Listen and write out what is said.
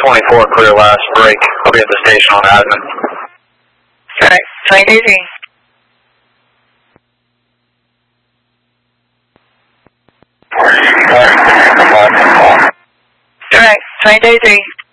24, clear last break. I'll be at the station on admin. Alright, 2033. Alright, 2033.